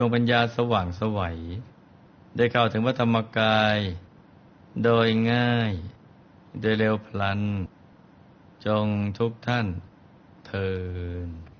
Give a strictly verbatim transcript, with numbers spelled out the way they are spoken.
ดวงปัญญาสว่างไสวได้เข้าถึงพระธรรมกายโดยง่ายโดยเร็วพลันจงทุกท่านเทอญ